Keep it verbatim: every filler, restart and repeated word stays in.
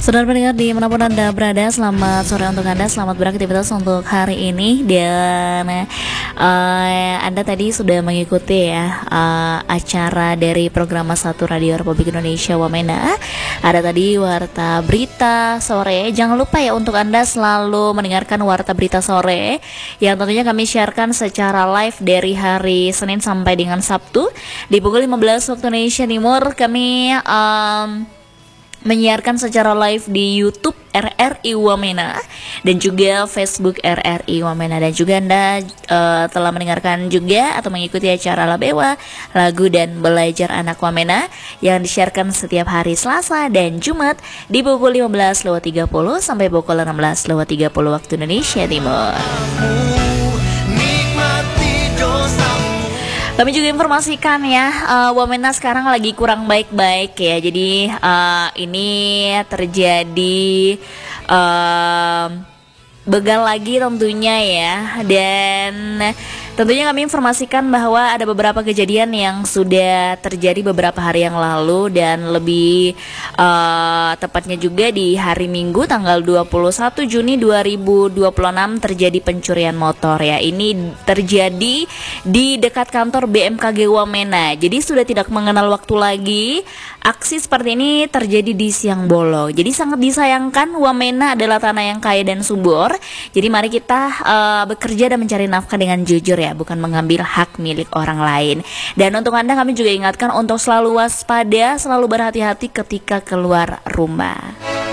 Saudara pendengar dimanapun Anda berada, selamat sore untuk Anda, selamat beraktivitas untuk hari ini. Dan uh, Anda tadi sudah mengikuti ya uh, acara dari program satu Radio Republik Indonesia Wamena. Ada tadi Warta Berita Sore. Jangan lupa ya untuk Anda selalu mendengarkan Warta Berita Sore yang tentunya kami sharekan secara live dari hari Senin sampai dengan Sabtu di pukul lima belas waktu Indonesia Timur. Kami um, menyiarkan secara live di YouTube R R I Wamena dan juga Facebook R R I Wamena. Dan juga Anda uh, telah mendengarkan juga atau mengikuti acara Labewa, lagu dan belajar anak Wamena yang disiarkan setiap hari Selasa dan Jumat di pukul lima belas lewat tiga puluh sampai pukul enam belas lewat tiga puluh waktu Indonesia Timur. Kami juga informasikan ya, uh, Wamena sekarang lagi kurang baik-baik ya. Jadi uh, ini terjadi uh, begal lagi tentunya ya. Dan tentunya kami informasikan bahwa ada beberapa kejadian yang sudah terjadi beberapa hari yang lalu. Dan lebih uh, tepatnya juga di hari Minggu tanggal dua puluh satu Juni dua ribu dua puluh enam terjadi pencurian motor ya. Ini terjadi di dekat kantor B M K G Wamena. Jadi sudah tidak mengenal waktu lagi. Aksi seperti ini terjadi di siang bolong. Jadi sangat disayangkan, Wamena adalah tanah yang kaya dan subur. Jadi mari kita uh, bekerja dan mencari nafkah dengan jujur ya, bukan mengambil hak milik orang lain. Dan untuk Anda kami juga ingatkan untuk selalu waspada, selalu berhati-hati ketika keluar rumah.